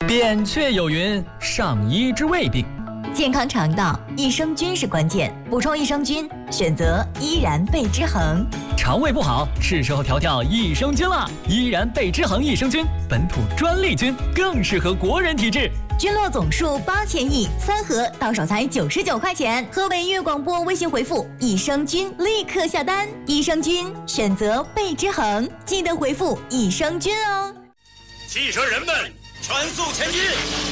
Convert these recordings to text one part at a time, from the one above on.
扁鹊有云：上医之未病。 健康肠道，益生菌是关键。补充益生菌，选择依然贝之恒。 肠胃不好，是时候调调益生菌了。依然贝之恒益生菌，本土专利菌，更适合国人体质。 菌落总数8000亿，3盒到手才99块钱。河北音乐广播微信回复益生菌，立刻下单。益生菌选择贝之恒，记得回复益生菌哦。 汽车人们，全速前进！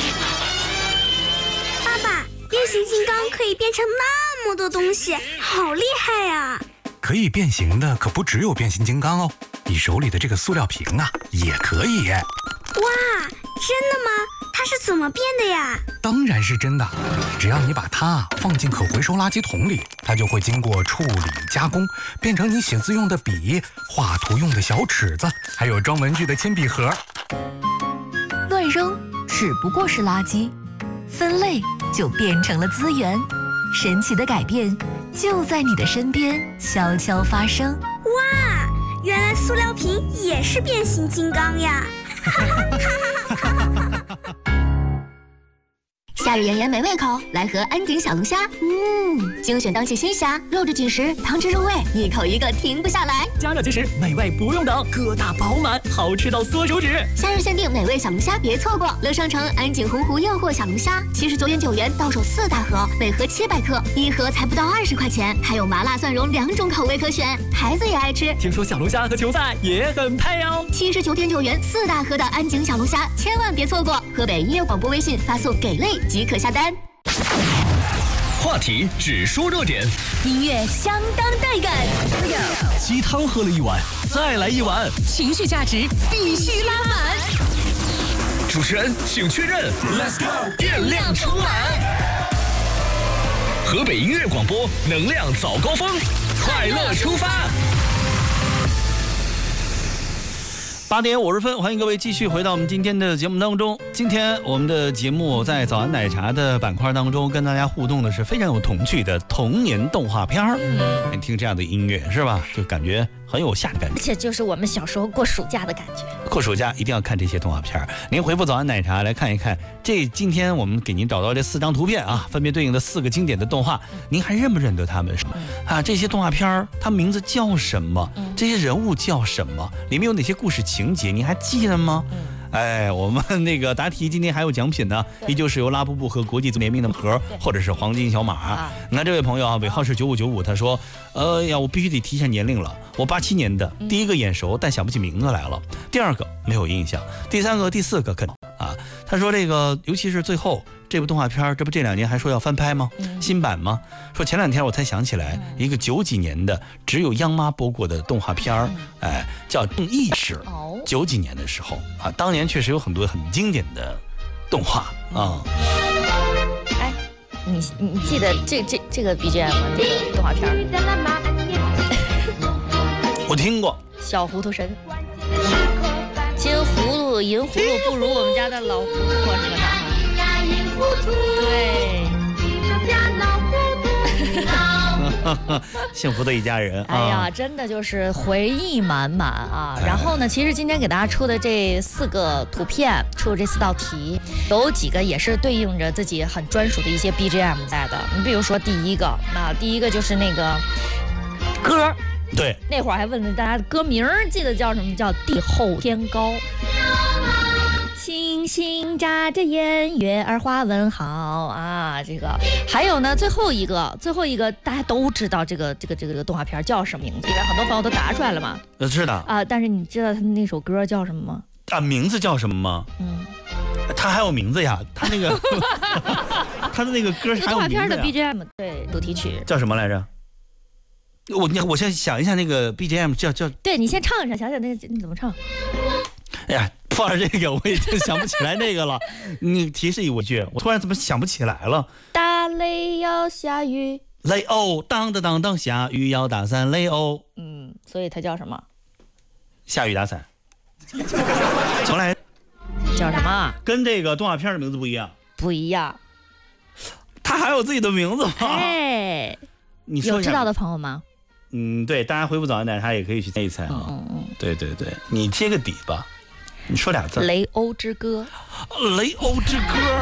爸爸，变形金刚可以变成那么多东西，好厉害呀！ 可以变形的可不只有变形金刚哦，你手里的这个塑料瓶啊，也可以。 哇，真的吗？它是怎么变的呀？ 当然是真的，只要你把它放进可回收垃圾桶里，它就会经过处理加工，变成你写字用的笔、画图用的小尺子，还有装文具的铅笔盒。 乱扔只不过是垃圾，分类就变成了资源。神奇的改变就在你的身边悄悄发生。 哇，原来塑料瓶也是变形金刚呀！ 夏日炎炎美味口，来盒安井小龙虾。精选当季新虾，肉质紧实，汤汁入味，一口一个停不下来。 加热即食，美味不用等，个大饱满，好吃到缩手指。 夏日限定美味小龙虾，别错过！乐商城安井洪湖诱惑小龙虾，79.9元到手4大盒，每盒700克，一盒才不到20块钱，还有麻辣蒜蓉2种口味可选，孩子也爱吃。 听说小龙虾和球赛也很配哦。 79.9元4大盒的安井小龙虾，千万别错过！河北音乐广播微信发送给类即可下单。 话题只说热点， 音乐相当带感， 鸡汤喝了一碗，再来一碗， 情绪价值必须拉满。 主持人请确认 ，Let's go， 电量充满。河北音乐广播，能量早高峰，快乐出发。 8点50分，欢迎各位继续回到我们今天的节目当中。今天我们的节目在早安奶茶的板块当中跟大家互动的是非常有童趣的童年动画片儿。你听这样的音乐是吧，就感觉很有夏的感觉， 而且就是我们小时候过暑假的感觉。 过暑假一定要看这些动画片儿。您回复早安奶茶来看一看，今天我们给您找到这4张图片啊，分别对应的4个经典的动画，您还认不认得他们？啊，这些动画片儿它名字叫什么？这些人物叫什么？里面有哪些故事情节？您还记得吗？哎，我们那个答题今天还有奖品呢，依旧是由拉布布和国际联名的盒，或者是黄金小马。你看这位朋友啊，尾号是9595，他说，我必须得提一下年龄了，我87年的，第一个眼熟，但想不起名字来了，第二个没有印象，第三个、第四个肯啊。他说这个，尤其是最后这部动画片，这不这2年还说要翻拍吗？新版吗？说前2天我才想起来，一个90几年的只有央妈播过的动画片，叫《正义史》。90几年的时候啊，当年确实有很多很经典的动画啊。 哎，你记得这个 BGM 吗？这个动画片？ 我听过。 小糊涂神，金葫芦银葫芦不如我们家的老糊涂什么的哈。对。 幸福的一家人。 哎呀，真的就是回忆满满啊！然后呢，其实今天给大家出的这4个图片，出的这4道题，有几个也是对应着自己很专属的一些 BGM 在的。你比如说第一个就是那个歌， 对， 那会儿还问了大家歌名，记得叫什么？叫《地厚天高》。星星眨着眼，月儿花问好啊！这个还有呢，最后一个大家都知道这个动画片叫什么名字？因为很多朋友都答出来了嘛。 是的啊，但是你知道他那首歌叫什么吗？ 啊，名字叫什么吗？他还有名字呀，他那个他的那个歌是还有名字呀。动画片的 BGM 对主题曲叫什么来着？我先想一下那个 BGM 叫。 对，你先唱一下，想想那怎么唱？ 哎呀，放着这个我已经想不起来那个了。你提示一句，我突然怎么想不起来了？ 打雷要下雨， 雷欧当当当当，下雨要打伞，雷欧。 所以它叫什么？ 下雨打伞。重来。 叫什么？ 跟这个动画片的名字不一样。 不一样。 他还有自己的名字吗？ 哎， 你说有知道的朋友吗？ 对，大家回复早安奶茶也可以去猜一猜啊。对，你接个底吧。你说2字。 雷欧之歌。 《雷欧之歌》。